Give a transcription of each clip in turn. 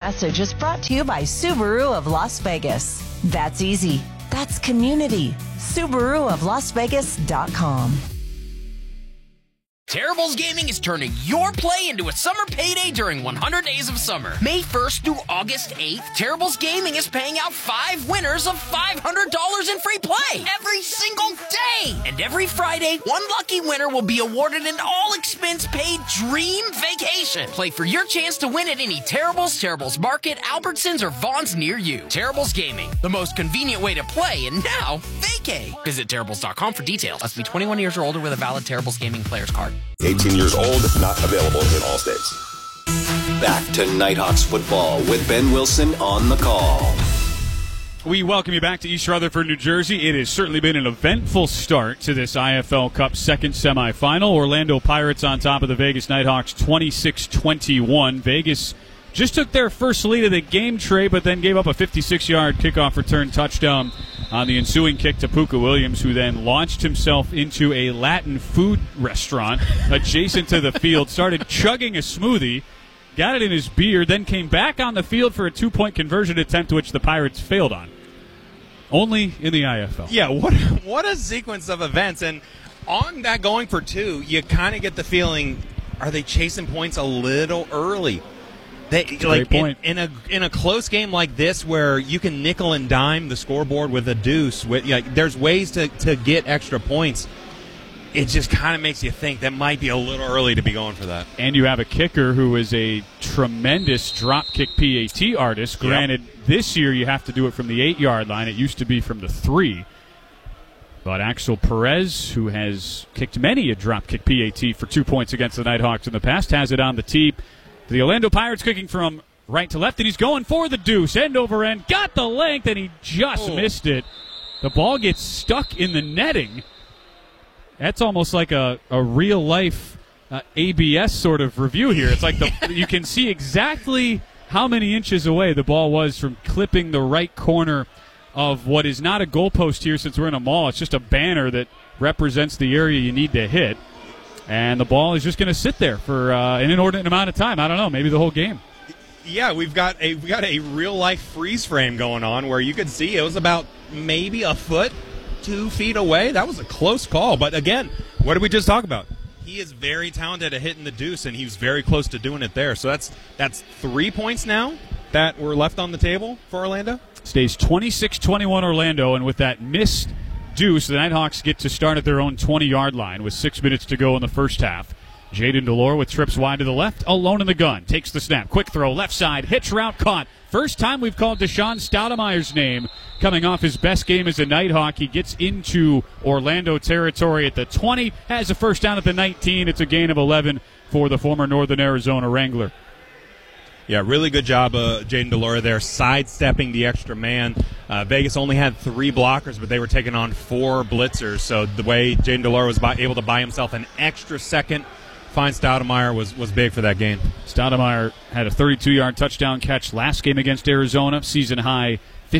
message is brought to you by Subaru of Las Vegas. That's easy. That's community. Subaru of LasVegas.com. Terribles Gaming is turning your play into a summer payday during 100 Days of Summer. May 1st through August 8th, Terribles Gaming is paying out 5 winners of $500 in free play every single day. And every Friday, one lucky winner will be awarded an all-expense-paid dream vacation. Play for your chance to win at any Terribles, Terribles Market, Albertsons, or Vons near you. Terribles Gaming, the most convenient way to play, and now, vacay. Visit Terribles.com for details. Must be 21 years or older with a valid Terribles Gaming player's card. 18 years old, not available in all states. Back to Nighthawks football with Ben Wilson on the call. We welcome you back to East Rutherford, New Jersey. It has certainly been an eventful start to this IFL Cup second semifinal. Orlando Pirates on top of the Vegas Nighthawks 26-21. Vegas just took their first lead of the game, Trey, but then gave up a 56-yard kickoff return touchdown on the ensuing kick to Puka Williams, who then launched himself into a Latin food restaurant adjacent to the field, started chugging a smoothie, got it in his beard, then came back on the field for a 2-point conversion attempt, which the Pirates failed on. Only in the IFL. Yeah, what a sequence of events. And on that going for 2, you kind of get the feeling, are they chasing points a little early? Great point. In a close game like this, where you can nickel and dime the scoreboard with a deuce, there's ways to get extra points. It just kind of makes you think that might be a little early to be going for that. And you have a kicker who is a tremendous drop kick PAT artist. Granted, this year you have to do it from the 8-yard line. It used to be from the 3. But Axel Perez, who has kicked many a drop kick PAT for 2 points against the Nighthawks in the past, has it on the tee. The Orlando Pirates kicking from right to left, and he's going for the deuce. End over end. Got the length, and he just missed it. The ball gets stuck in the netting. That's almost like a real-life ABS sort of review here. It's like you can see exactly how many inches away the ball was from clipping the right corner of what is not a goalpost here since we're in a mall. It's just a banner that represents the area you need to hit. And the ball is just going to sit there for an inordinate amount of time. I don't know, maybe the whole game. Yeah, we've got a real life freeze frame going on where you could see it was about maybe a foot, 2 feet away. That was a close call. But again, what did we just talk about? He is very talented at hitting the deuce, and he was very close to doing it there. So that's 3 points now that were left on the table for Orlando. Stays 26-21 Orlando, and with that missed deuce, the Nighthawks get to start at their own 20-yard line with 6 minutes to go in the first half. Jaden Delore with trips wide to the left, alone in the gun. Takes the snap. Quick throw, left side, hitch route, caught. First time we've called Deshaun Stoudemeier's name coming off his best game as a Nighthawk. He gets into Orlando territory at the 20, has a first down at the 19. It's a gain of 11 for the former Northern Arizona Wrangler. Yeah, really good job, Jaden Delore there, sidestepping the extra man. Vegas only had 3 blockers, but they were taking on 4 blitzers. So the way Jaden Delore was able to buy himself an extra second, find Stoudemire was big for that gain. Stoudemire had a 32-yard touchdown catch last game against Arizona, season-high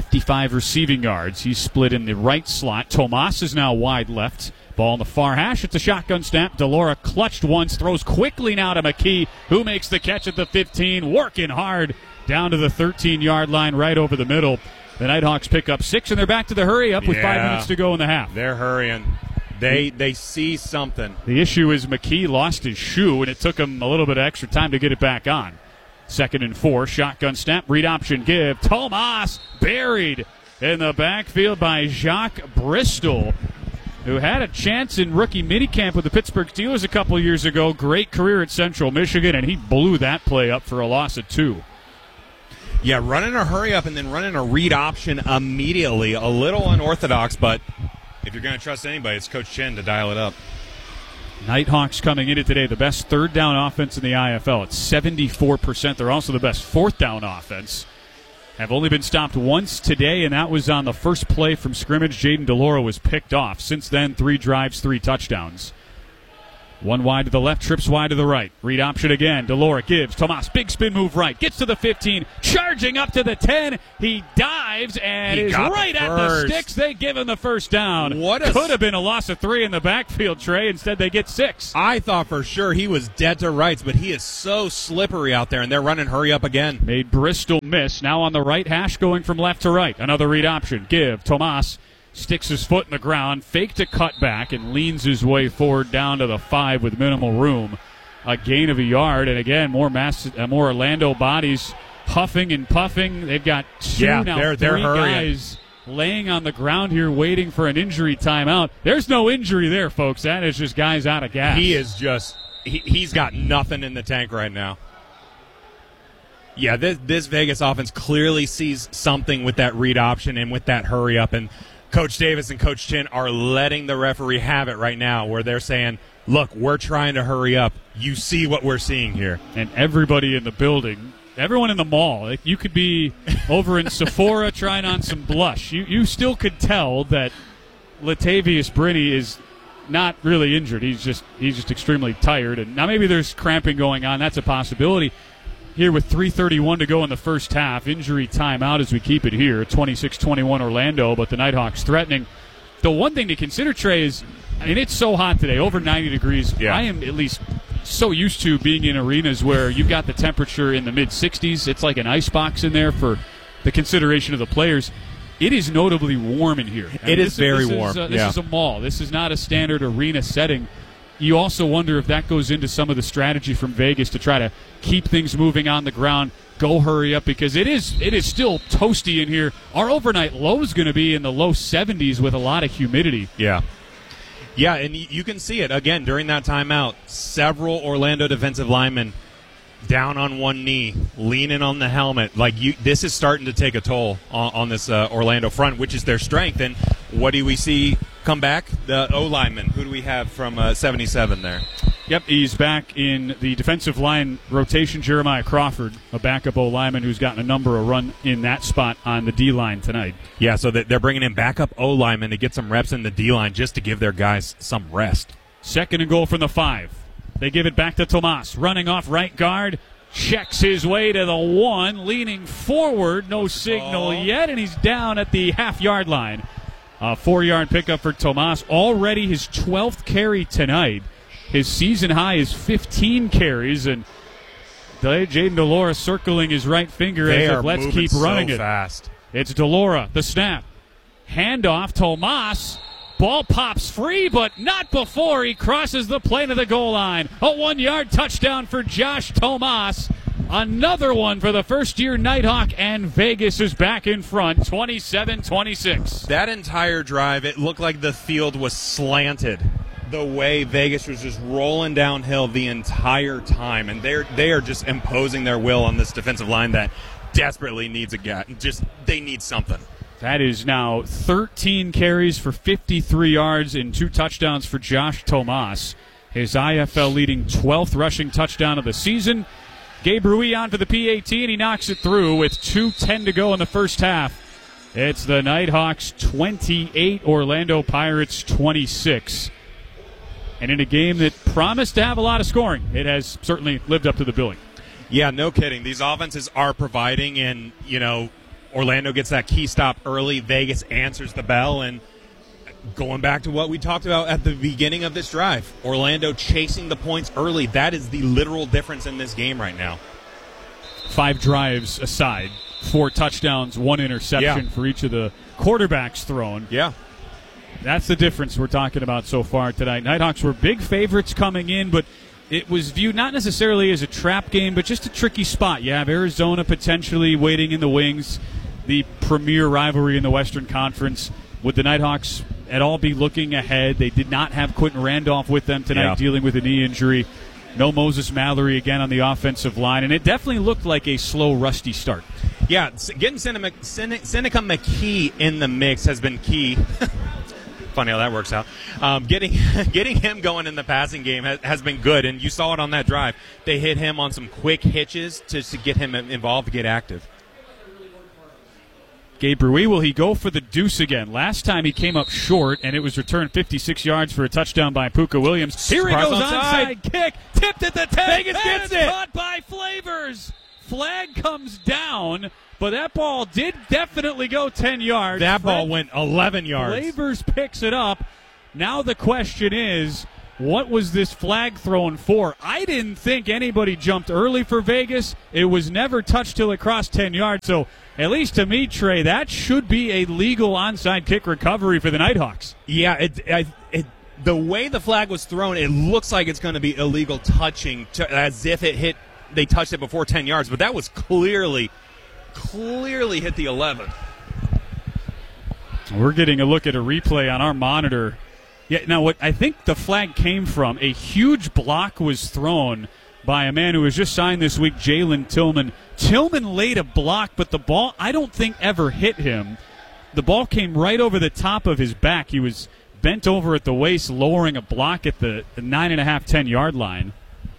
55 receiving yards. He's split in the right slot. Tomas is now wide left. Ball in the far hash. It's a shotgun snap. Delora clutched once, throws quickly now to McKee, who makes the catch at the 15, working hard down to the 13-yard line right over the middle. The Nighthawks pick up 6, and they're back to the hurry up with 5 minutes to go in the half. They're hurrying. They see something. The issue is McKee lost his shoe, and it took him a little bit of extra time to get it back on. 2nd and 4, shotgun snap, read option give. Tomas buried in the backfield by Jacques Bristol, who had a chance in rookie minicamp with the Pittsburgh Steelers a couple years ago. Great career at Central Michigan, and he blew that play up for a loss of 2. Yeah, running a hurry up and then running a read option immediately. A little unorthodox, but if you're going to trust anybody, it's Coach Chen to dial it up. Nighthawks coming into today, the best third down offense in the IFL. It's 74%. They're also the best fourth down offense. Have only been stopped once today, and that was on the first play from scrimmage. Jaden Delora was picked off. Since then, 3 drives, 3 touchdowns. One wide to the left, trips wide to the right. Read option again. DeLora gives. Tomas, big spin move right. Gets to the 15, charging up to the 10. He dives and is right at the sticks. They give him the first down. Could have been a loss of 3 in the backfield, Trey. Instead, they get 6. I thought for sure he was dead to rights, but he is so slippery out there, and they're running hurry up again. Made Bristol miss. Now on the right hash, going from left to right. Another read option. Give. Tomas sticks his foot in the ground, faked a cutback, and leans his way forward down to the 5 with minimal room. A gain of a yard, and again, more Orlando bodies huffing and puffing. They've got three guys laying on the ground here waiting for an injury timeout. There's no injury there, folks. That is just guys out of gas. He is just he's got nothing in the tank right now. Yeah, this Vegas offense clearly sees something with that read option and with that hurry up, and Coach Davis and Coach Chin are letting the referee have it right now, where they're saying, look, we're trying to hurry up. You see what we're seeing here. And everybody in the building, everyone in the mall, like you could be over in Sephora trying on some blush. You still could tell that Latavius Brinney is not really injured. He's just extremely tired. And now maybe there's cramping going on. That's a possibility. Here with 3:31 to go in the first half. Injury timeout as we keep it here. 26-21 Orlando, but the Nighthawks threatening. The one thing to consider, Trey, is, I mean, it's so hot today, over 90 degrees. Yeah. I am at least so used to being in arenas where you've got the temperature in the mid-60s. It's like an icebox in there for the consideration of the players. It is notably warm in here. It is very warm. This is a mall. This is not a standard arena setting. You also wonder if that goes into some of the strategy from Vegas to try to keep things moving on the ground, go hurry up, because it is still toasty in here. Our overnight low is going to be in the low 70s with a lot of humidity. Yeah. Yeah, and you can see it, again, during that timeout. Several Orlando defensive linemen down on one knee, leaning on the helmet. This is starting to take a toll on this Orlando front, which is their strength. And what do we see come back? The O-lineman. Who do we have from 77 there? Yep, he's back in the defensive line rotation. Jeremiah Crawford, a backup O-lineman who's gotten a number of run in that spot on the D-line tonight. Yeah, so they're bringing in backup O-linemen to get some reps in the D-line just to give their guys some rest. 2nd and goal from the 5. They give it back to Tomas, running off right guard, checks his way to the 1, leaning forward, no signal yet, and he's down at the half-yard line. A 4-yard pickup for Tomas, already his 12th carry tonight. His season high is 15 carries, and Jaden DeLora circling his right finger as if let's keep running it. Fast. It's DeLora, the snap. Handoff, Tomas. Ball pops free, but not before he crosses the plane of the goal line. A 1-yard touchdown for Josh Tomas. Another one for the first-year Nighthawk, and Vegas is back in front, 27-26. That entire drive, it looked like the field was slanted. The way Vegas was just rolling downhill the entire time, and they are just imposing their will on this defensive line that desperately needs a guy. They need something. That is now 13 carries for 53 yards and 2 touchdowns for Josh Tomas. His IFL leading 12th rushing touchdown of the season. Gabe Rui on for the PAT, and he knocks it through with 2:10 to go in the first half. It's the Nighthawks 28, Orlando Pirates 26. And in a game that promised to have a lot of scoring, it has certainly lived up to the billing. Yeah, no kidding. These offenses are providing, and, Orlando gets that key stop early. Vegas answers the bell, and going back to what we talked about at the beginning of this drive, Orlando chasing the points early. That is the literal difference in this game right now. 5 drives aside, 4 touchdowns, 1 interception for each of the quarterbacks thrown. Yeah. That's the difference we're talking about so far tonight. Nighthawks were big favorites coming in, but it was viewed not necessarily as a trap game, but just a tricky spot. You have Arizona potentially waiting in the wings, the premier rivalry in the Western Conference. Would the Nighthawks at all be looking ahead? They did not have Quentin Randolph with them tonight, dealing with a knee injury. No Moses Mallory again on the offensive line, and it definitely looked like a slow, rusty start. Yeah, getting Seneca McKee in the mix has been key. Funny how that works out. Getting him going in the passing game has been good, and you saw it on that drive. They hit him on some quick hitches to get him involved, to get active. Gabe Rui, will he go for the deuce again? Last time he came up short, and it was returned 56 yards for a touchdown by Puka Williams. Here he goes, onside kick, tipped at the 10. Vegas gets it. Caught by Flavors. Flag comes down, but that ball did definitely go 10 yards. That ball went 11 yards. Flavors picks it up. Now the question is, what was this flag thrown for? I didn't think anybody jumped early for Vegas. It was never touched till it crossed 10 yards. So, at least to me, Trey, that should be a legal onside kick recovery for the Nighthawks. Yeah, the way the flag was thrown, it looks like it's going to be illegal touching, as if it hit. They touched it before 10 yards, but that was clearly hit the 11. We're getting a look at a replay on our monitor. Yeah, now what I think the flag came from, a huge block was thrown by a man who was just signed this week, Jalen Tillman. Tillman laid a block, but the ball, I don't think, ever hit him. The ball came right over the top of his back. He was bent over at the waist, lowering a block at the 9.5, 10-yard line.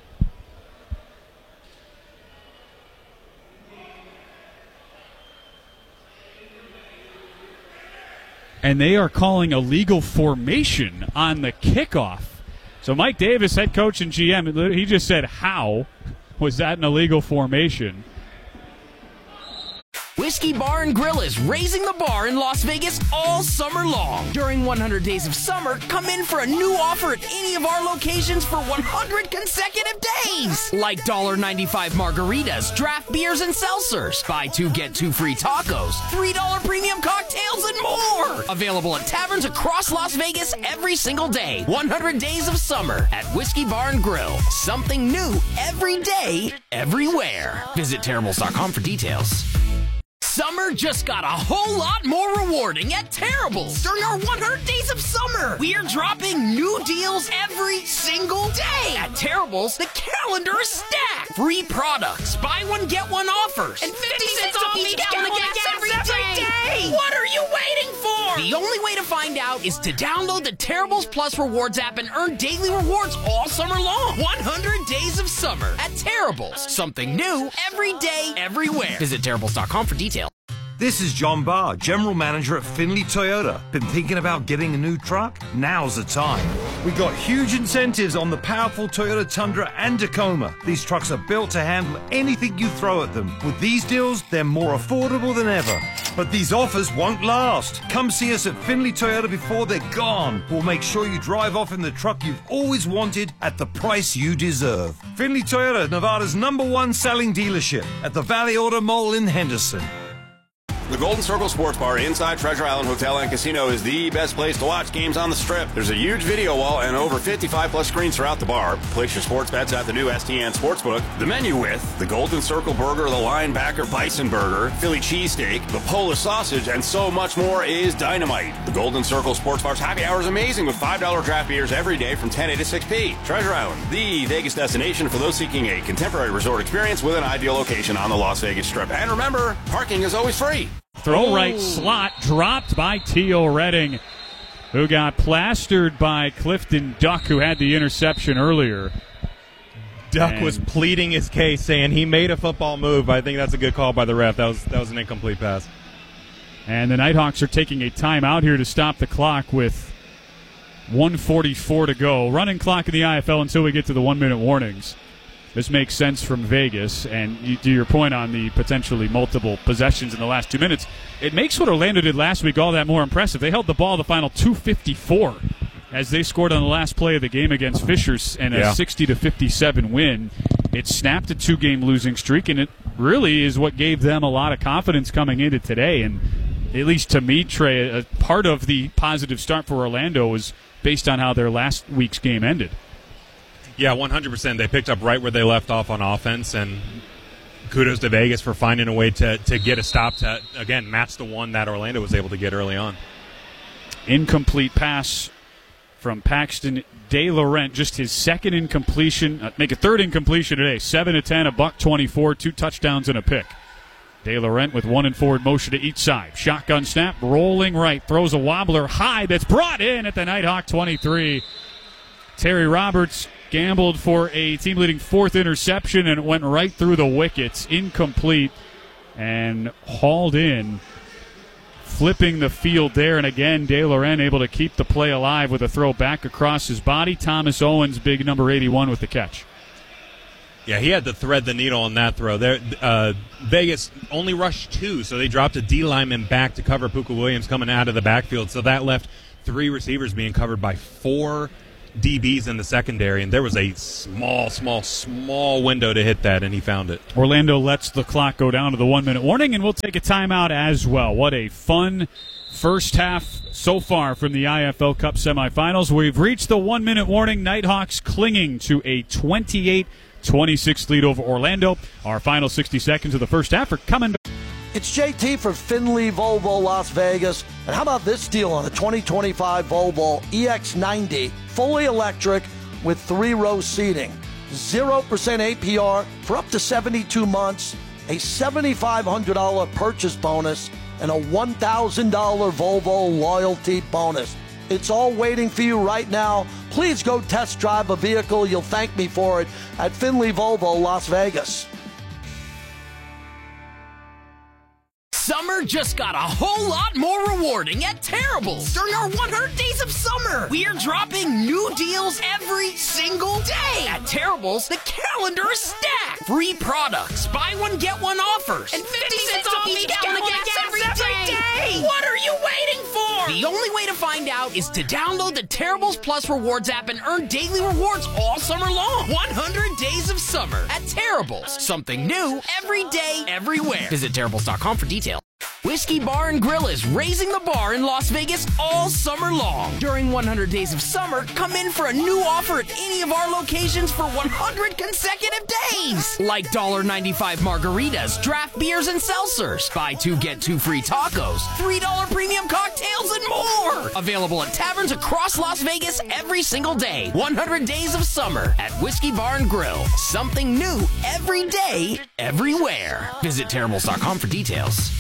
And they are calling a legal formation on the kickoff. So Mike Davis, head coach and GM, he just said, how was that an illegal formation? Whiskey Bar and Grill is raising the bar in Las Vegas all summer long. During 100 Days of Summer, come in for a new offer at any of our locations for 100 consecutive days. Like $1.95 margaritas, draft beers, and seltzers. Buy two, get two free tacos, $3 premium cocktails, and more. Available at taverns across Las Vegas every single day. 100 Days of Summer at Whiskey Bar and Grill. Something new every day, everywhere. Visit Terribles.com for details. Summer just got a whole lot more rewarding at Terribles during our 100 Days of Summer. We're dropping new deals every single day. At Terribles, the calendar is stacked. Free products, buy one, get one offers, and 50 cents off each gallon of gas every day. What are you waiting for? The only way to find out is to download the Terribles Plus Rewards app and earn daily rewards all summer long. 100 Days of Summer at Terribles. Something new every day, everywhere. Visit Terribles.com for details. This is John Barr, General Manager at Findlay Toyota. Been thinking about getting a new truck? Now's the time. We got huge incentives on the powerful Toyota Tundra and Tacoma. These trucks are built to handle anything you throw at them. With these deals, they're more affordable than ever. But these offers won't last. Come see us at Findlay Toyota before they're gone. We'll make sure you drive off in the truck you've always wanted at the price you deserve. Findlay Toyota, Nevada's #1 selling dealership at the Valley Auto Mall in Henderson. The Golden Circle Sports Bar inside Treasure Island Hotel and Casino is the best place to watch games on the Strip. There's a huge video wall and over 55-plus screens throughout the bar. Place your sports bets at the new STN Sportsbook. The menu with the Golden Circle Burger, the Linebacker Bison Burger, Philly Cheesesteak, the Polish Sausage, and so much more is dynamite. The Golden Circle Sports Bar's happy hour is amazing with $5 draft beers every day from 10 a to 6 p. Treasure Island, the Vegas destination for those seeking a contemporary resort experience with an ideal location on the Las Vegas Strip. And remember, parking is always free. Throw right slot dropped by Teal Redding, who got plastered by Clifton Duck, who had the interception earlier. Duck was pleading his case, saying he made a football move. I think that's a good call by the ref. That was an incomplete pass. And the Nighthawks are taking a timeout here to stop the clock with 1:44 to go. Running clock in the IFL until we get to the 1-minute warnings. This makes sense from Vegas, and to your point on the potentially multiple possessions in the last 2 minutes, it makes what Orlando did last week all that more impressive. They held the ball the final 2:54 as they scored on the last play of the game against Fishers and a 60-57 win. It snapped a 2-game losing streak, and it really is what gave them a lot of confidence coming into today. And at least to me, Trey, a part of the positive start for Orlando was based on how their last week's game ended. Yeah, 100%. They picked up right where they left off on offense, and kudos to Vegas for finding a way to get a stop to, again, match the one that Orlando was able to get early on. Incomplete pass from Paxton De Laurent, just his second incompletion, make a third incompletion today. 7 of 10, $124, 2 touchdowns and a pick. De Laurent with one in forward motion to each side. Shotgun snap, rolling right, throws a wobbler high that's brought in at the Nighthawk 23. Terry Roberts gambled for a team-leading 4th interception, and it went right through the wickets, incomplete, and hauled in flipping the field there. And again, De Laurent able to keep the play alive with a throw back across his body. Thomas Owens, big number 81 with the catch. Yeah, he had to thread the needle on that throw. There, Vegas only rushed 2, so they dropped a D lineman back to cover Puka Williams coming out of the backfield. So that left 3 receivers being covered by 4 DBs in the secondary, and there was a small window to hit that, and he found it. Orlando lets the clock go down to the 1-minute warning, and we'll take a timeout as well. What a fun first half so far from the IFL Cup semifinals. We've reached the 1-minute warning. Nighthawks clinging to a 28-26 lead over Orlando. Our final 60 seconds of the first half are coming. It's JT for Finley Volvo Las Vegas. And how about this deal on a 2025 Volvo EX90, fully electric with 3-row seating. 0% APR for up to 72 months, a $7,500 purchase bonus, and a $1,000 Volvo loyalty bonus. It's all waiting for you right now. Please go test drive a vehicle. You'll thank me for it at Finley Volvo Las Vegas. Summer just got a whole lot more rewarding at Terrible's during our 100 Days of Summer. We're dropping new deals every single day. At Terrible's, the calendar is stacked. Free products, buy one, get one offers, and 50 cents off each gallon of gas every day. What are you waiting for? The only way to find out is to download the Terrible's Plus Rewards app and earn daily rewards all summer long. 100 Days of Summer at Terrible's. Something new every day, everywhere. Visit Terrible's.com for details. Whiskey Bar and Grill is raising the bar in Las Vegas all summer long. During 100 Days of Summer, come in for a new offer at any of our locations for 100 consecutive days. Like $1.95 margaritas, draft beers, and seltzers. Buy 2, get 2 free tacos, $3 premium cocktails, and more. Available at taverns across Las Vegas every single day. 100 Days of Summer at Whiskey Bar and Grill. Something new every day, everywhere. Visit Terrible's.com for details.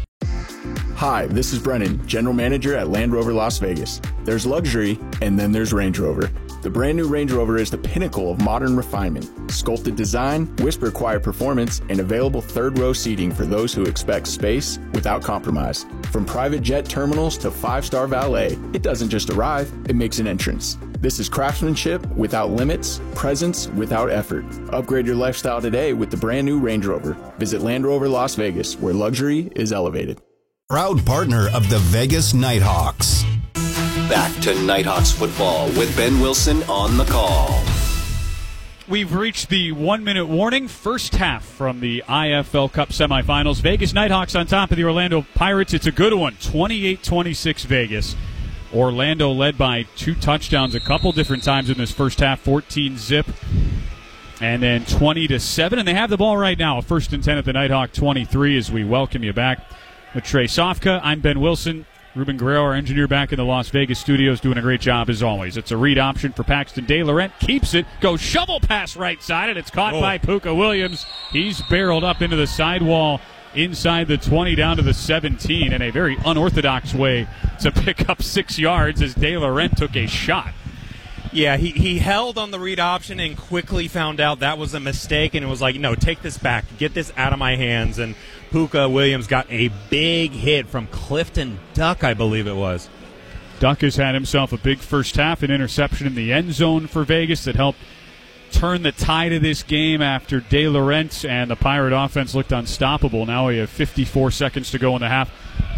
Hi, this is Brennan, General Manager at Land Rover Las Vegas. There's luxury, and then there's Range Rover. The brand new Range Rover is the pinnacle of modern refinement. Sculpted design, whisper-quiet performance, and available third-row seating for those who expect space without compromise. From private jet terminals to 5-star valet, it doesn't just arrive, it makes an entrance. This is craftsmanship without limits, presence without effort. Upgrade your lifestyle today with the brand new Range Rover. Visit Land Rover Las Vegas, where luxury is elevated. Proud partner of the Vegas Nighthawks. Back to Nighthawks football with Ben Wilson on the call. We've reached the 1-minute warning. First half from the IFL Cup semifinals. Vegas Nighthawks on top of the Orlando Pirates. It's a good one. 28-26 Vegas. Orlando led by 2 touchdowns a couple different times in this first half. 14-zip. And then 20-7. And they have the ball right now. 1st and 10 at the Nighthawk 23 as we welcome you back. With Trey Sofka, I'm Ben Wilson. Ruben Guerrero, our engineer, back in the Las Vegas studios, doing a great job as always. It's a read option for Paxton De Laurent. Keeps it. Goes shovel pass right side, and it's caught by Puka Williams. He's barreled up into the sidewall inside the 20 down to the 17 in a very unorthodox way to pick up 6 yards as De Laurent took a shot. Yeah, he held on the read option and quickly found out that was a mistake, and it was like, no, take this back, get this out of my hands, and Puka Williams got a big hit from Clifton Duck, I believe it was. Duck has had himself a big first half, an interception in the end zone for Vegas that helped turn the tide of this game after De Laurent and the Pirate offense looked unstoppable. Now we have 54 seconds to go in the half.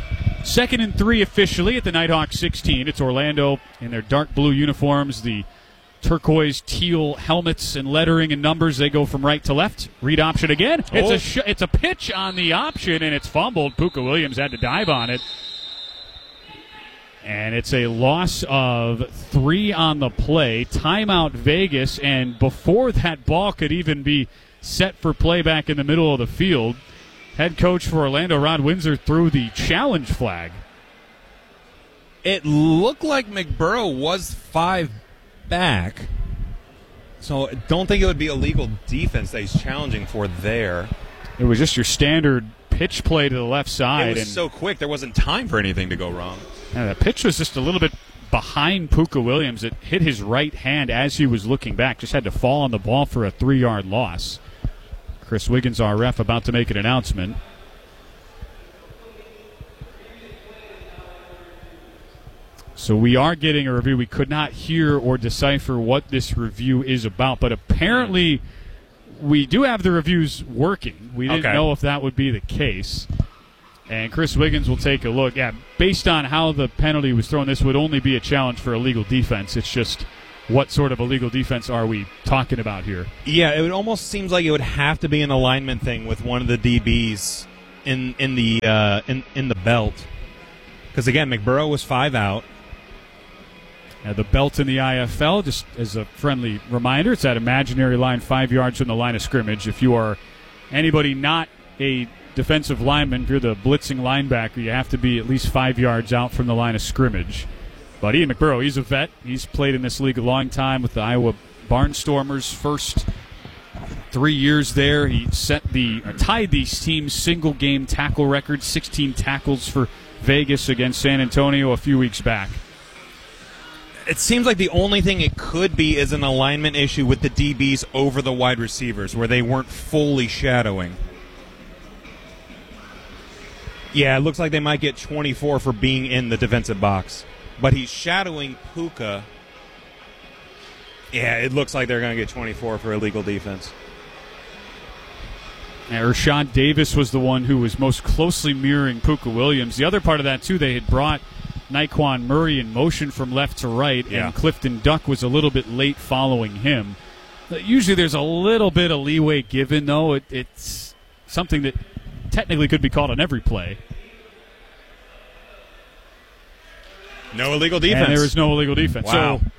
2nd and 3 officially at the Nighthawk 16. It's Orlando in their dark blue uniforms, the turquoise teal helmets and lettering and numbers. They go from right to left. Read option again. It's a pitch on the option, and it's fumbled. Puka Williams had to dive on it. And it's a loss of 3 on the play. Timeout Vegas, and before that ball could even be set for play back in the middle of the field, head coach for Orlando, Rod Windsor, threw the challenge flag. It looked like McBurrow was 5 back. So I don't think it would be illegal defense that he's challenging for there. It was just your standard pitch play to the left side. It was so quick, there wasn't time for anything to go wrong. And the pitch was just a little bit behind Puka Williams. It hit his right hand as he was looking back. Just had to fall on the ball for a 3-yard loss. Chris Wiggins, our ref, about to make an announcement. So we are getting a review. We could not hear or decipher what this review is about, but apparently we do have the reviews working. We didn't know if that would be the case. And Chris Wiggins will take a look. Yeah, based on how the penalty was thrown, this would only be a challenge for illegal defense. It's just what sort of illegal defense are we talking about here? Yeah, it almost seems like it would have to be an alignment thing with one of the DBs in the belt. Because, again, McBurrow was 5 out. The belt in the IFL, just as a friendly reminder, it's that imaginary line 5 yards from the line of scrimmage. If you are anybody not a defensive lineman, if you're the blitzing linebacker, you have to be at least 5 yards out from the line of scrimmage. But Ian McBurrow, he's a vet. He's played in this league a long time with the Iowa Barnstormers. First 3 years there, he tied the team's single-game tackle record, 16 tackles for Vegas against San Antonio a few weeks back. It seems like the only thing it could be is an alignment issue with the DBs over the wide receivers, where they weren't fully shadowing. Yeah, it looks like they might get 24 for being in the defensive box. But he's shadowing Puka. Yeah, it looks like they're going to get 24 for illegal defense. Rashad Davis was the one who was most closely mirroring Puka Williams. The other part of that, too, they had brought Naquan Murray in motion from left to right, and Clifton Duck was a little bit late following him. Usually there's a little bit of leeway given, though. It's something that technically could be called on every play. No illegal defense. And there is no illegal defense. Wow. So,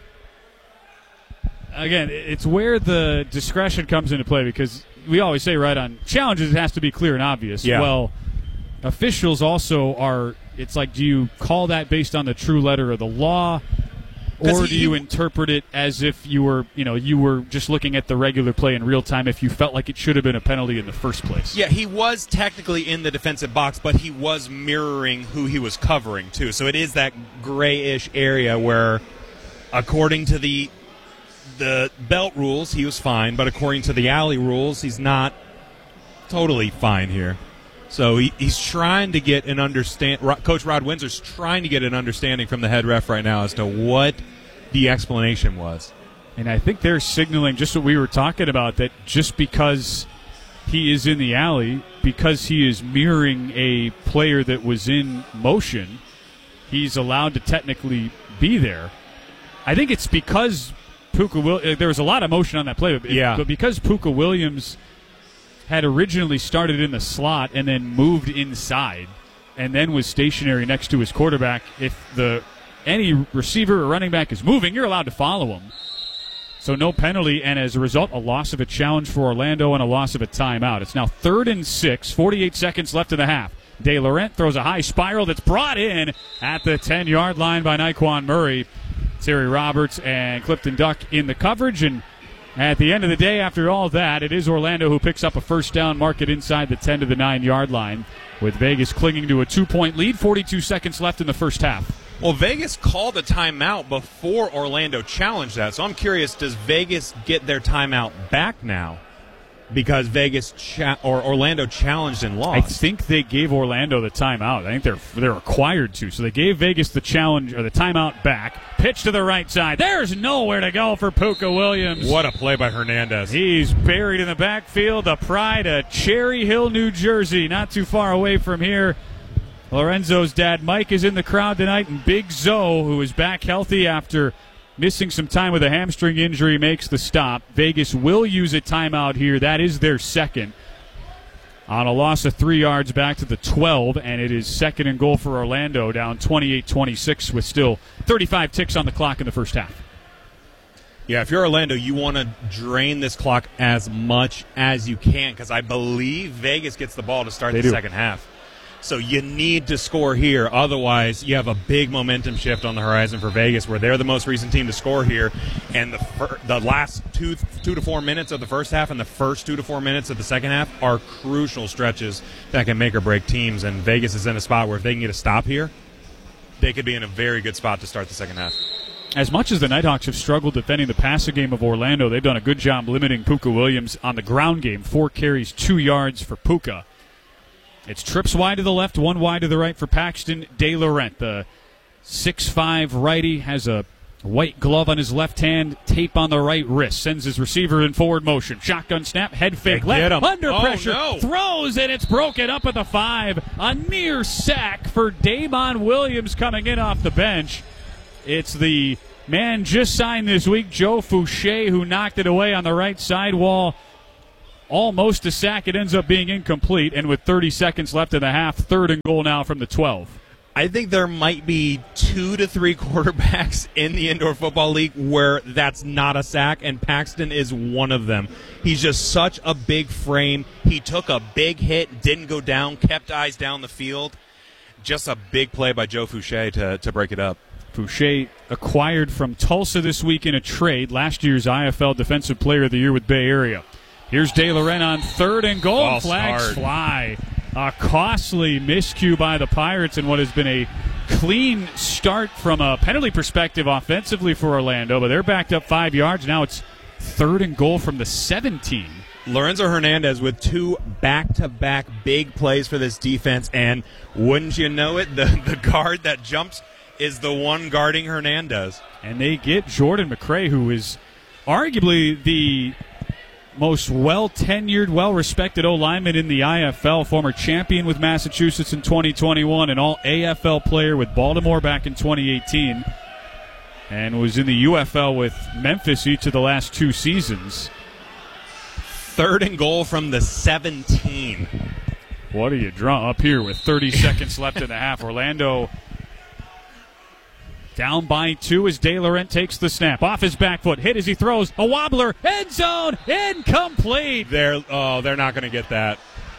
again, it's where the discretion comes into play, because we always say, right, on challenges it has to be clear and obvious. Yeah. Well, officials also are, it's like, do you call that based on the true letter of the law, or do you interpret it as if you were just looking at the regular play in real time if you felt like it should have been a penalty in the first place? Yeah, he was technically in the defensive box, but he was mirroring who he was covering, too. So it is that grayish area where, according to the belt rules, he was fine, but according to the alley rules, he's not totally fine here. So he's trying to get an Coach Rod Windsor's trying to get an understanding from the head ref right now as to what the explanation was. And I think they're signaling just what we were talking about, that just because he is in the alley, because he is mirroring a player that was in motion, he's allowed to technically be there. I think it's because there was a lot of motion on that play, but because Puka Williams had originally started in the slot and then moved inside and then was stationary next to his quarterback, if any receiver or running back is moving, you're allowed to follow him. So no penalty, and as a result, a loss of a challenge for Orlando and a loss of a timeout. It's now 3rd and 6, 48 seconds left in the half. De Laurent throws a high spiral that's brought in at the 10-yard line by Naquan Murray. Terry Roberts and Clifton Duck in the coverage, and at the end of the day, after all that, it is Orlando who picks up a first down, mark it inside the 10 to the 9-yard line, with Vegas clinging to a 2-point lead, 42 seconds left in the first half. Well, Vegas called a timeout before Orlando challenged that, so I'm curious, does Vegas get their timeout back now? Because Orlando challenged and lost. I think they gave Orlando the timeout. I think they're required to. So they gave Vegas the challenge or the timeout back. Pitch to the right side. There's nowhere to go for Puka Williams. What a play by Hernandez. He's buried in the backfield. The pride of Cherry Hill, New Jersey, not too far away from here. Lorenzo's dad, Mike, is in the crowd tonight, and Big Zoe, who is back healthy after missing some time with a hamstring injury, makes the stop. Vegas will use a timeout here. That is their second. On a loss of 3 yards back to the 12, and it is 2nd and goal for Orlando, down 28-26 with still 35 ticks on the clock in the first half. Yeah, if you're Orlando, you want to drain this clock as much as you can, because I believe Vegas gets the ball to start the second half. So you need to score here. Otherwise, you have a big momentum shift on the horizon for Vegas, where they're the most recent team to score here. And the last 2 to 4 minutes of the first half and the first 2 to 4 minutes of the second half are crucial stretches that can make or break teams. And Vegas is in a spot where if they can get a stop here, they could be in a very good spot to start the second half. As much as the Nighthawks have struggled defending the passing game of Orlando, they've done a good job limiting Puka Williams on the ground game. 4 carries, 2 yards for Puka. It's trips wide to the left, 1 wide to the right for Paxton De Laurent, the 6'5" righty, has a white glove on his left hand, tape on the right wrist, sends his receiver in forward motion. Shotgun snap, head fake left, under pressure, throws, and it's broken up at the 5. A near sack for Damon Williams coming in off the bench. It's the man just signed this week, Joe Fouché, who knocked it away on the right sidewall. Almost a sack. It ends up being incomplete, and with 30 seconds left in the half, 3rd and goal now from the 12. I think there might be 2 to 3 quarterbacks in the Indoor Football League where that's not a sack, and Paxton is one of them. He's just such a big frame. He took a big hit, didn't go down, kept eyes down the field. Just a big play by Joe Fouché to break it up. Fouché acquired from Tulsa this week in a trade, last year's IFL Defensive Player of the Year with Bay Area. Here's De Laurent on 3rd and goal. False Flags start. fly. A costly miscue by the Pirates in what has been a clean start from a penalty perspective offensively for Orlando, but they're backed up 5 yards. Now it's 3rd and goal from the 17. Lorenzo Hernandez with 2 back-to-back big plays for this defense, and wouldn't you know it, the guard that jumps is the one guarding Hernandez. And they get Jordan McRae, who is arguably the most well-tenured, well-respected O-lineman in the IFL, former champion with Massachusetts in 2021, an all-AFL player with Baltimore back in 2018, and was in the UFL with Memphis each of the last 2 seasons. 3rd and goal from the 17. What do you draw up here with 30 seconds left in the half? Orlando down by 2 as De Laurent takes the snap. Off his back foot, hit as he throws. A wobbler, end zone, incomplete. They're not going to get that.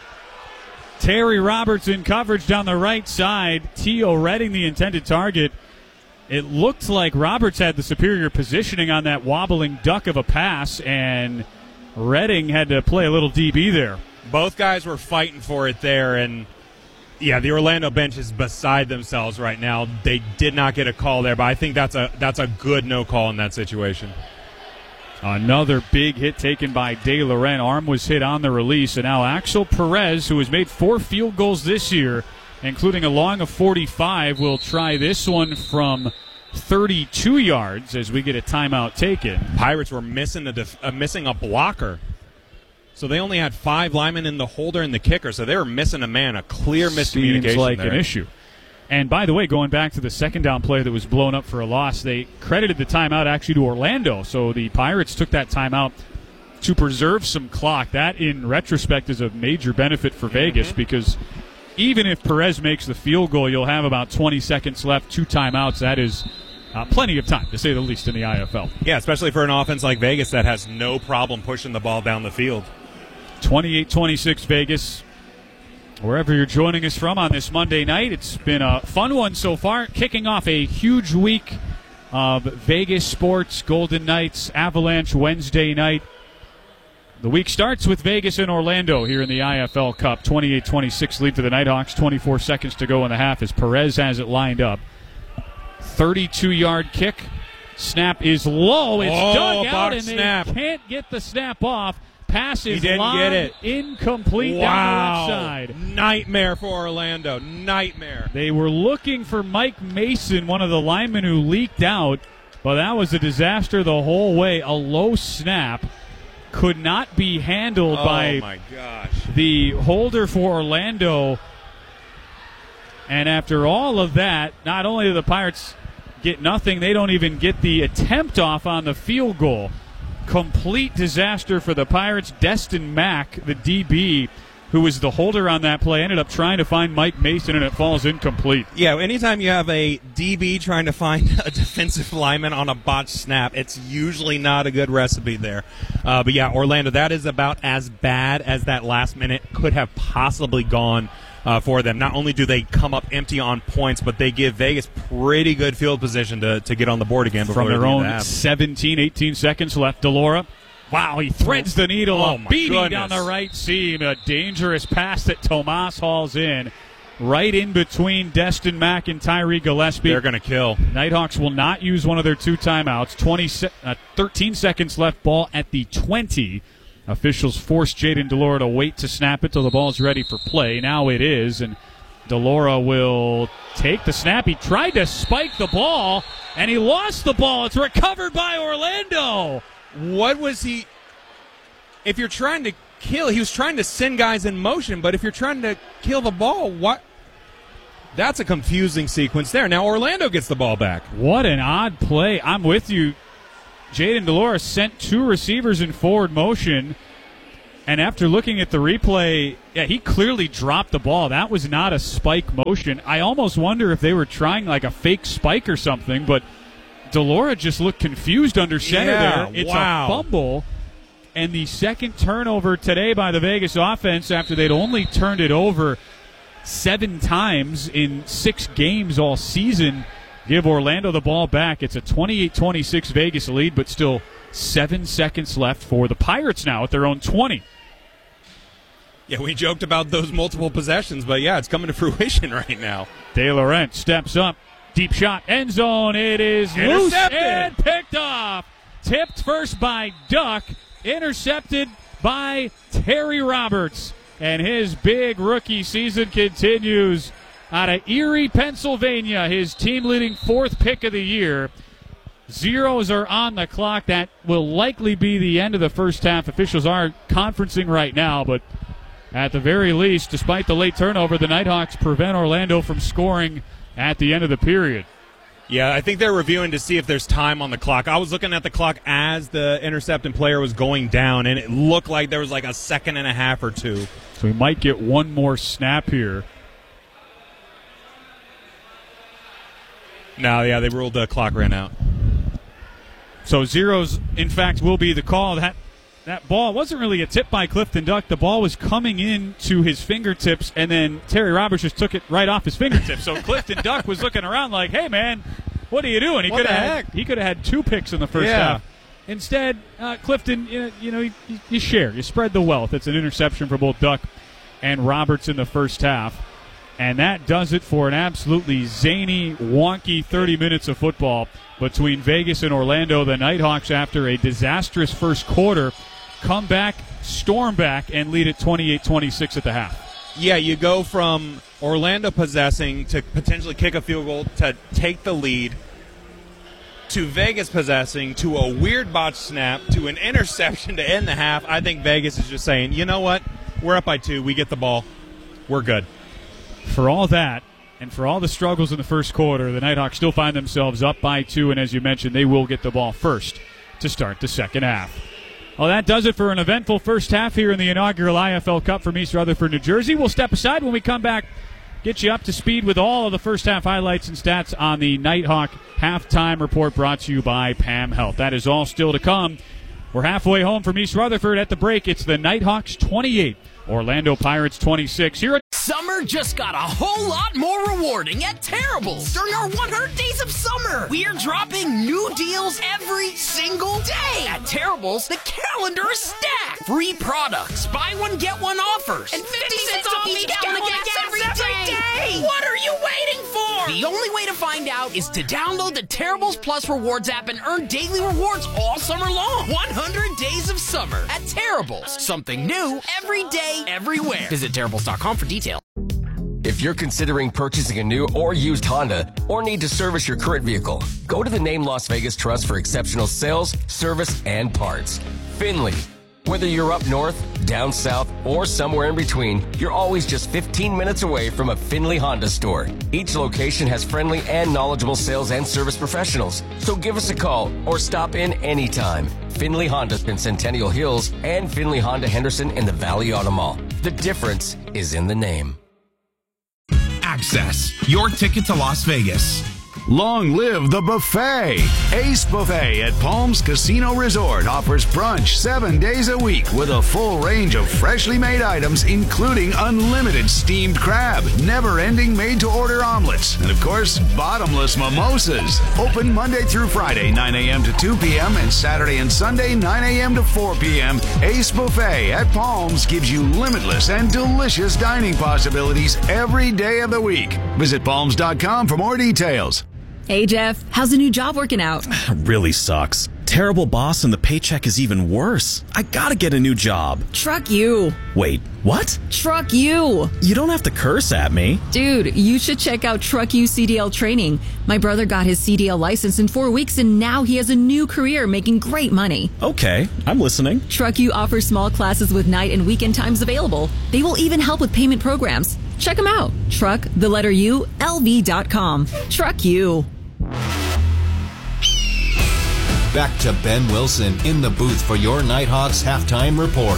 Terry Roberts in coverage down the right side. Tio Redding the intended target. It looked like Roberts had the superior positioning on that wobbling duck of a pass, and Redding had to play a little DB there. Both guys were fighting for it there, and yeah, the Orlando bench is beside themselves right now. They did not get a call there, but I think that's a good no call in that situation. Another big hit taken by De Laurent. Arm was hit on the release, and now Axel Perez, who has made 4 field goals this year, including a long of 45, will try this one from 32 yards as we get a timeout taken. Pirates were missing a blocker. So they only had 5 linemen in the holder and the kicker, so they were missing a man, a clear miscommunication. Seems like there. An issue. And by the way, going back to the second down play that was blown up for a loss, they credited the timeout actually to Orlando. So the Pirates took that timeout to preserve some clock. That, in retrospect, is a major benefit for Vegas, because even if Perez makes the field goal, you'll have about 20 seconds left, 2 timeouts. That is plenty of time, to say the least, in the IFL. Yeah, especially for an offense like Vegas that has no problem pushing the ball down the field. 28-26 Vegas. Wherever you're joining us from on this Monday night, it's been a fun one so far. Kicking off a huge week of Vegas sports, Golden Knights, Avalanche Wednesday night. The week starts with Vegas and Orlando here in the IFL Cup. 28-26 lead for the Nighthawks. 24 seconds to go in the half as Perez has it lined up. 32-yard kick. Snap is low. It's dug out, and they can't get the snap off. Pass is long, incomplete down the left side. Nightmare for Orlando. Nightmare. They were looking for Mike Mason, one of the linemen who leaked out, but that was a disaster the whole way. A low snap could not be handled by the holder for Orlando. And after all of that, not only do the Pirates get nothing, they don't even get the attempt off on the field goal. Complete disaster for the Pirates. Destin Mack, the DB, who was the holder on that play, ended up trying to find Mike Mason, and it falls incomplete. Yeah, anytime you have a DB trying to find a defensive lineman on a botched snap, it's usually not a good recipe there. But yeah, Orlando, that is about as bad as that last minute could have possibly gone for them. Not only do they come up empty on points, but they give Vegas pretty good field position to get on the board again. From their own 17, 18 seconds left. DeLora, wow, he threads the needle. A beating down the right seam. A dangerous pass that Tomas hauls in. Right in between Destin Mack and Tyree Gillespie. They're going to kill. Nighthawks will not use one of their 2 timeouts. 13 seconds left, ball at the 20. Officials force Jaden DeLora to wait to snap it till the ball's ready for play. Now it is, and DeLaura will take the snap. He tried to spike the ball, and he lost the ball. It's recovered by Orlando. What was he? If you're trying to kill, he was trying to send guys in motion, but if you're trying to kill the ball, what? That's a confusing sequence there. Now Orlando gets the ball back. What an odd play. I'm with you. Jaden DeLaura sent 2 receivers in forward motion, and after looking at the replay, he clearly dropped the ball. That was not a spike motion. I almost wonder if they were trying like a fake spike or something, but DeLaura just looked confused under center there. It's a fumble. And the second turnover today by the Vegas offense after they'd only turned it over 7 times in 6 games all season. Give Orlando the ball back. It's a 28-26 Vegas lead, but still 7 seconds left for the Pirates now at their own 20. Yeah, we joked about those multiple possessions, but yeah, it's coming to fruition right now. De Laurent steps up. Deep shot. End zone. It is loose and picked off. Tipped first by Duck. Intercepted by Terry Roberts. And his big rookie season continues out of Erie, Pennsylvania. His team-leading 4th pick of the year. Zeros are on the clock. That will likely be the end of the first half. Officials are conferencing right now, but at the very least, despite the late turnover, the Nighthawks prevent Orlando from scoring at the end of the period. Yeah, I think they're reviewing to see if there's time on the clock. I was looking at the clock as the intercepting player was going down, and it looked like there was like a second and a half or 2. So we might get one more snap here. No, yeah, they ruled the clock ran out. So zeros, in fact, will be the call. That ball wasn't really a tip by Clifton Duck. The ball was coming in to his fingertips, and then Terry Roberts just took it right off his fingertips. So Clifton Duck was looking around like, hey, man, what are you doing? He could have had 2 picks in the first half. Instead, Clifton, you share. You spread the wealth. It's an interception for both Duck and Roberts in the first half. And that does it for an absolutely zany, wonky 30 minutes of football between Vegas and Orlando. The Nighthawks, after a disastrous first quarter, come back, storm back, and lead at 28-26 at the half. Yeah, you go from Orlando possessing to potentially kick a field goal to take the lead to Vegas possessing to a weird botch snap to an interception to end the half. I think Vegas is just saying, you know what? We're up by 2. We get the ball. We're good. For all that, and for all the struggles in the first quarter, the Nighthawks still find themselves up by 2, and as you mentioned, they will get the ball first to start the second half. Well, that does it for an eventful first half here in the inaugural IFL Cup from East Rutherford, New Jersey. We'll step aside when we come back, get you up to speed with all of the first half highlights and stats on the Nighthawk Halftime Report brought to you by Pam Health. That is all still to come. We're halfway home from East Rutherford. At the break, it's the Nighthawks 28, Orlando Pirates 26. Here at Summer just got a whole lot more rewarding at Terrible's during our 100 Days of Summer. We're dropping new deals every single day. At Terrible's, the calendar is stacked. Free products, buy one, get one offers, and 50 cents off each gallon of gas every day. What are you waiting for? The only way to find out is to download the Terrible's Plus Rewards app and earn daily rewards all summer long. 100 Days of Summer at Terrible's. Something new every day, everywhere. Visit Terrible's.com for details. If you're considering purchasing a new or used Honda or need to service your current vehicle, go to the Name Las Vegas Trust for exceptional sales, service, and parts. Finley. Whether you're up north, down south, or somewhere in between, you're always just 15 minutes away from a Finley Honda store. Each location has friendly and knowledgeable sales and service professionals, so give us a call or stop in anytime. Finley Honda in Centennial Hills and Finley Honda Henderson in the Valley Auto Mall. The difference is in the name. Access, your ticket to Las Vegas. Long live the buffet! Ace Buffet at Palms Casino Resort offers brunch 7 days a week with a full range of freshly made items, including unlimited steamed crab, never-ending made-to-order omelets, and, of course, bottomless mimosas. Open Monday through Friday, 9 a.m. to 2 p.m., and Saturday and Sunday, 9 a.m. to 4 p.m. Ace Buffet at Palms gives you limitless and delicious dining possibilities every day of the week. Visit palms.com for more details. Hey, Jeff, how's the new job working out? Really sucks. terrible boss and the paycheck is even worse. I gotta get a new job. Truck you. Wait, what? Truck you. You don't have to curse at me. Dude, you should check out Truck You CDL training. My brother got his CDL license in 4 weeks and now he has a new career making great money. Okay, I'm listening. Truck You offers small classes with night and weekend times available. They will even help with payment programs. Check them out. Truck, the letter U, LV.com. Truck You. Back to Ben Wilson in the booth for your Nighthawks halftime report.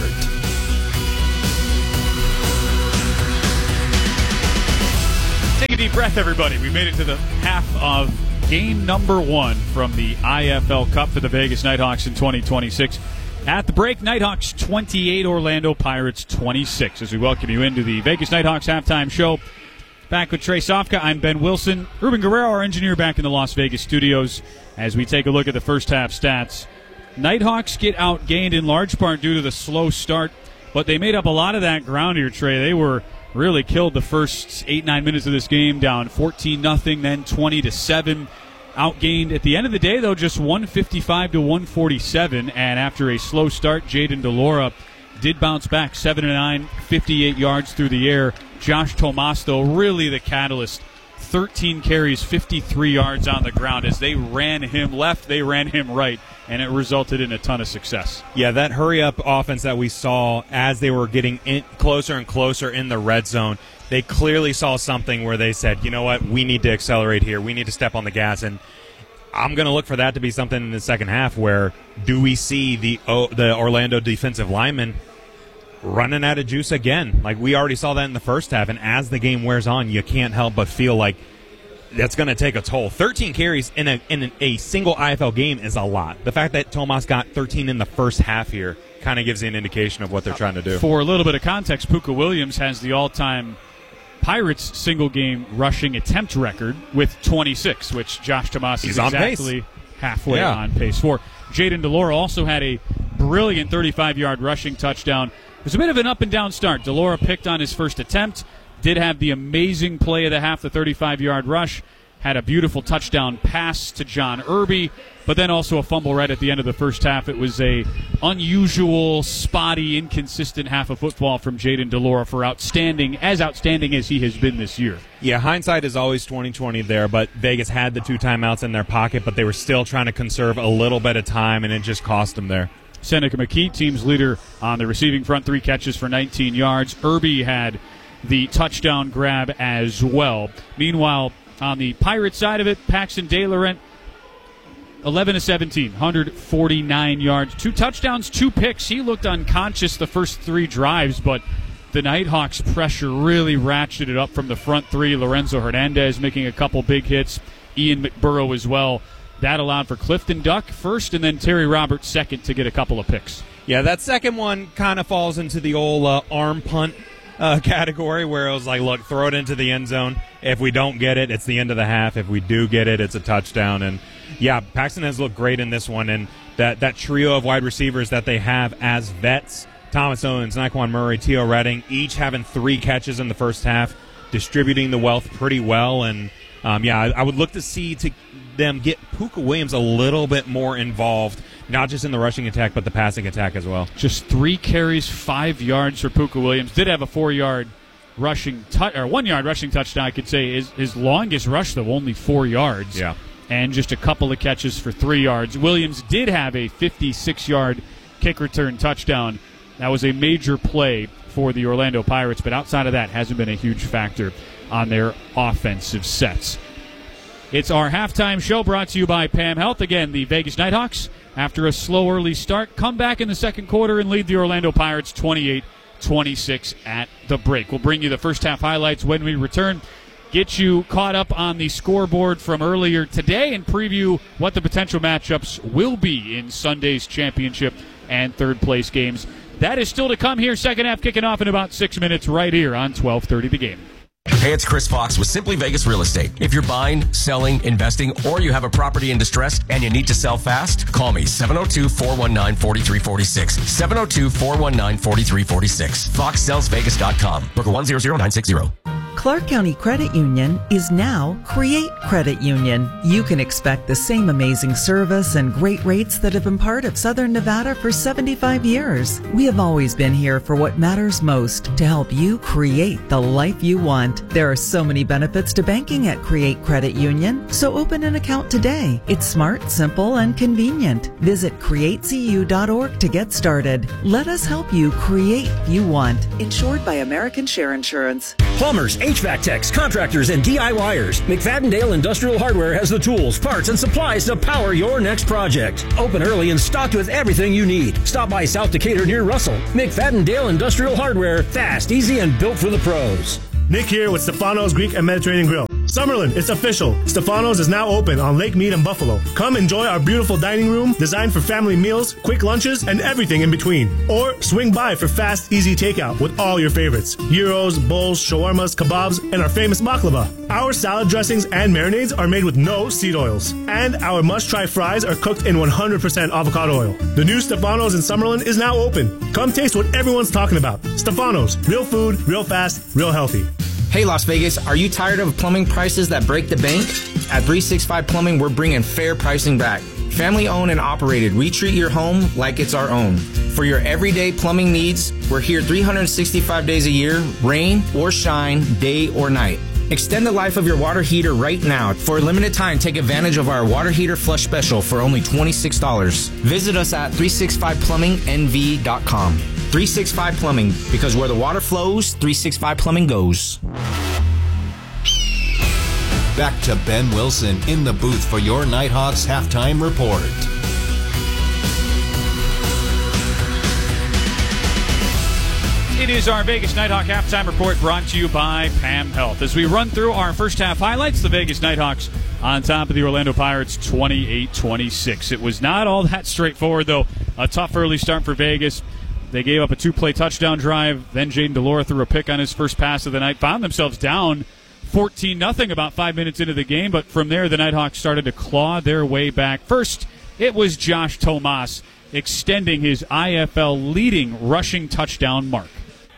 Take a deep breath, everybody. We made it to the half of game number 1 from the IFL Cup for the Vegas Nighthawks in 2026. At the break, Nighthawks 28, Orlando Pirates 26. As we welcome you into the Vegas Nighthawks halftime show. Back with Trey Sofka, I'm Ben Wilson. Ruben Guerrero, our engineer, back in the Las Vegas studios as we take a look at the first half stats. Nighthawks get outgained in large part due to the slow start, but they made up a lot of that ground here, Trey. They were really killed the first 8-9 minutes of this game, down 14-0, then 20-7. Outgained at the end of the day, though, just 155-147, and after a slow start, Jayden de Laura did bounce back 7-9, 58 yards through the air. Josh Tomas, though, really the catalyst. 13 carries, 53 yards on the ground. As they ran him left, they ran him right, and it resulted in a ton of success. Yeah, that hurry-up offense that we saw as they were getting closer and closer in the red zone, they clearly saw something where they said, you know what, we need to accelerate here. We need to step on the gas, and I'm going to look for that to be something in the second half where do we see the Orlando defensive linemen running out of juice again. Like we already saw that in the first half, and as the game wears on, you can't help but feel like that's going to take a toll. 13 carries in a single IFL game is a lot. The fact that Tomas got 13 in the first half here kind of gives you an indication of what they're trying to do. For a little bit of context, Puka Williams has the all-time Pirates single-game rushing attempt record with 26, which Josh Tomas is exactly halfway on pace for. Jayden de Laura also had a brilliant 35-yard rushing touchdown. It was a bit of an up-and-down start. De Laura picked on his first attempt, did have the amazing play of the half, the 35-yard rush, had a beautiful touchdown pass to John Irby, but then also a fumble right at the end of the first half. It was a unusual, spotty, inconsistent half of football from Jayden de Laura for outstanding as he has been this year. Yeah, hindsight is always 20/20 there, but Vegas had the 2 timeouts in their pocket, but they were still trying to conserve a little bit of time, and it just cost them there. Seneca McKee, team's leader on the receiving front, 3 catches for 19 yards. Irby had the touchdown grab as well. Meanwhile, on the Pirates side of it, Paxton De Laurent, 11-17, 149 yards, 2 touchdowns, 2 picks. He looked unconscious the first 3 drives, but the Nighthawks' pressure really ratcheted up from the front 3. Lorenzo Hernandez making a couple big hits, Ian McBurrow as well. That allowed for Clifton Duck first and then Terry Roberts second to get a couple of picks. Yeah, that second one kind of falls into the old arm punt category where it was like, look, throw it into the end zone. If we don't get it, it's the end of the half. If we do get it, it's a touchdown. And, yeah, Paxton has looked great in this one. And that trio of wide receivers that they have as vets, Thomas Owens, Naquan Murray, Teo Redding, each having 3 catches in the first half, distributing the wealth pretty well. And, I would look to see them get Puka Williams a little bit more involved, not just in the rushing attack, but the passing attack as well. Just 3 carries, 5 yards for Puka Williams. Did have a 4-yard rushing 1-yard rushing touchdown, I could say. His longest rush, though, only 4 yards. Yeah. And just a couple of catches for 3 yards. Williams did have a 56-yard kick return touchdown. That was a major play for the Orlando Pirates, but outside of that, hasn't been a huge factor on their offensive sets. It's our halftime show brought to you by Pam Health. Again, the Vegas Nighthawks, after a slow early start, come back in the second quarter and lead the Orlando Pirates 28-26 at the break. We'll bring you the first half highlights when we return, get you caught up on the scoreboard from earlier today, and preview what the potential matchups will be in Sunday's championship and third-place games. That is still to come here. Second half kicking off in about 6 minutes right here on 1230 The Game. Hey, it's Chris Fox with Simply Vegas Real Estate. If you're buying, selling, investing, or you have a property in distress and you need to sell fast, call me, 702-419-4346. 702-419-4346. FoxSellsVegas.com. Booker 100960. Clark County Credit Union is now Create Credit Union. You can expect the same amazing service and great rates that have been part of Southern Nevada for 75 years. We have always been here for what matters most, to help you create the life you want. There are so many benefits to banking at Create Credit Union, so open an account today. It's smart, simple, and convenient. Visit createcu.org to get started. Let us help you create what you want. Insured by American Share Insurance. Plumbers, HVAC techs, contractors, and DIYers. McFadden-Dale Industrial Hardware has the tools, parts, and supplies to power your next project. Open early and stocked with everything you need. Stop by South Decatur near Russell. McFadden-Dale Industrial Hardware. Fast, easy, and built for the pros. Nick here with Stefano's Greek and Mediterranean Grill. Summerlin, it's official. Stefano's is now open on Lake Mead and Buffalo. Come enjoy our beautiful dining room designed for family meals, quick lunches, and everything in between. Or swing by for fast, easy takeout with all your favorites. Gyros, bowls, shawarmas, kebabs, and our famous baklava. Our salad dressings and marinades are made with no seed oils. And our must-try fries are cooked in 100% avocado oil. The new Stefano's in Summerlin is now open. Come taste what everyone's talking about. Stefano's, real food, real fast, real healthy. Hey Las Vegas, are you tired of plumbing prices that break the bank? At 365 Plumbing, we're bringing fair pricing back. Family owned and operated, we treat your home like it's our own. For your everyday plumbing needs, we're here 365 days a year, rain or shine, day or night. Extend the life of your water heater right now. For a limited time, take advantage of our water heater flush special for only $26. Visit us at 365plummingnv.com. 365 Plumbing, because where the water flows, 365 Plumbing goes. Back to Ben Wilson in the booth for your Nighthawks halftime report. It is our Vegas Nighthawk halftime report brought to you by Pam Health. As we run through our first half highlights, the Vegas Nighthawks on top of the Orlando Pirates 28-26. It was not all that straightforward, though. A tough early start for Vegas. They gave up a two-play touchdown drive. Then Jayden de Laura threw a pick on his first pass of the night. Found themselves down 14-0 about 5 minutes into the game. But from there, the Nighthawks started to claw their way back. First, it was Josh Tomas extending his IFL leading rushing touchdown mark.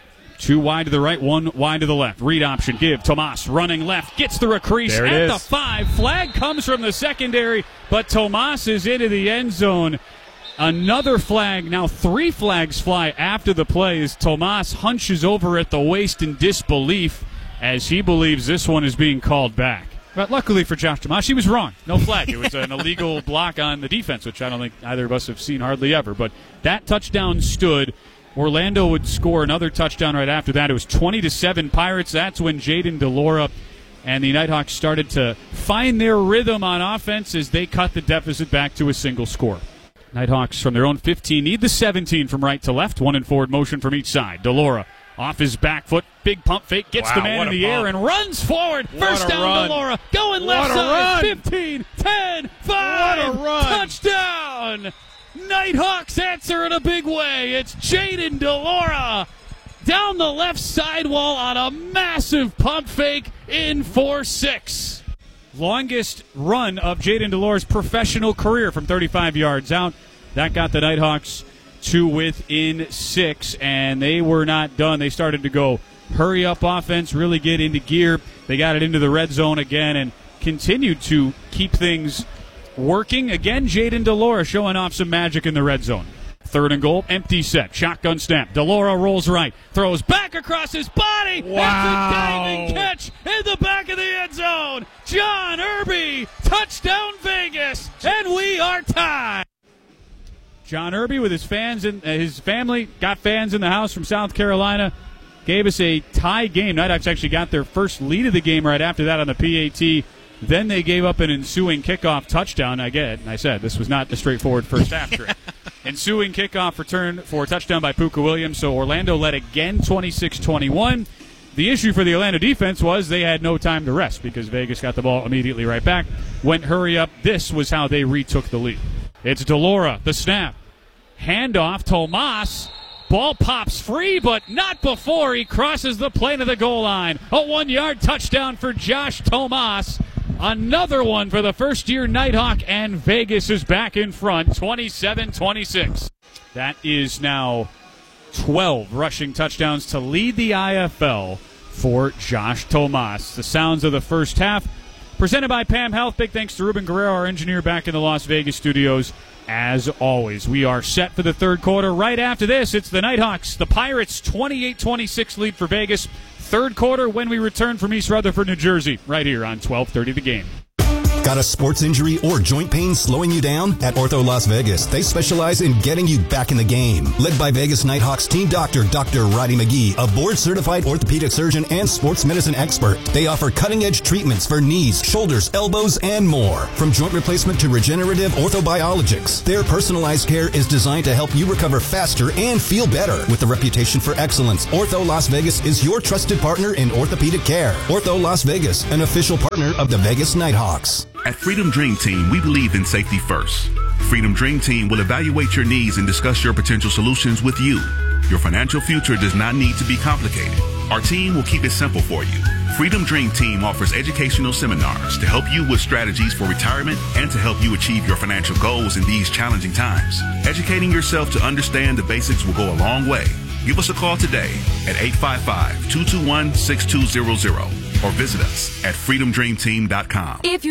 2 wide to the right, 1 wide to the left. Read option, give. Tomas running left, gets through a crease at the 5. Flag comes from the secondary, but Tomas is into the end zone. Another flag, now 3 flags fly after the play as Tomas hunches over at the waist in disbelief as he believes this one is being called back. But luckily for Josh Tomas, he was wrong. No flag. It was an illegal block on the defense, which I don't think either of us have seen hardly ever. But that touchdown stood. Orlando would score another touchdown right after that. It was 20-7 Pirates. That's when Jayden de Laura and the Nighthawks started to find their rhythm on offense as they cut the deficit back to a single score. Nighthawks from their own 15 need the 17 from right to left. 1 and forward motion from each side. De Laura off his back foot, big pump fake, gets the man in the air and runs forward. First down, De Laura going left side. 15, 10, 5, touchdown! Nighthawks answer in a big way. It's Jayden de Laura down the left sidewall on a massive pump fake in for 6. Longest run of Jayden de Laura's professional career from 35 yards out. That got the Nighthawks to within 6, and they were not done. They started to go hurry-up offense, really get into gear. They got it into the red zone again and continued to keep things working. Again, Jayden de Laura showing off some magic in the red zone. 3rd and goal, empty set, shotgun snap. De Laura rolls right, throws back across his body. Wow. That's a diving catch in the back of the end zone. John Irby, touchdown Vegas, and we are tied. John Irby with his fans and his family, got fans in the house from South Carolina, gave us a tie game. Nighthawks actually got their first lead of the game right after that on the PAT. Then they gave up an ensuing kickoff touchdown. I said this was not a straightforward first half trick. Ensuing kickoff return for a touchdown by Puka Williams. So Orlando led again 26-21. The issue for the Orlando defense was they had no time to rest because Vegas got the ball immediately right back. Went hurry up. This was how they retook the lead. It's de Laura, the snap. Handoff, Tomas. Ball pops free, but not before he crosses the plane of the goal line. A 1-yard touchdown for Josh Tomas. Another one for the first-year Nighthawk, and Vegas is back in front, 27-26. That is now 12 rushing touchdowns to lead the IFL. for Josh Tomas. The sounds of the first half presented by Pam Health. Big thanks to Ruben Guerrero, our engineer, back in the Las Vegas studios. As always, we are set for the third quarter. Right after this, it's the Nighthawks. The Pirates 28-26 lead for Vegas. Third quarter when we return from East Rutherford, New Jersey, right here on 1230 The Game. Got a sports injury or joint pain slowing you down? At Ortho Las Vegas, they specialize in getting you back in the game. Led by Vegas Nighthawks team doctor, Dr. Roddy McGee, a board-certified orthopedic surgeon and sports medicine expert. They offer cutting-edge treatments for knees, shoulders, elbows, and more. From joint replacement to regenerative orthobiologics, their personalized care is designed to help you recover faster and feel better. With a reputation for excellence, Ortho Las Vegas is your trusted partner in orthopedic care. Ortho Las Vegas, an official partner of the Vegas Nighthawks. At Freedom Dream Team, we believe in safety first. Freedom Dream Team will evaluate your needs and discuss your potential solutions with you. Your financial future does not need to be complicated. Our team will keep it simple for you. Freedom Dream Team offers educational seminars to help you with strategies for retirement and to help you achieve your financial goals in these challenging times. Educating yourself to understand the basics will go a long way. Give us a call today at 855-221-6200 or visit us at freedomdreamteam.com. If you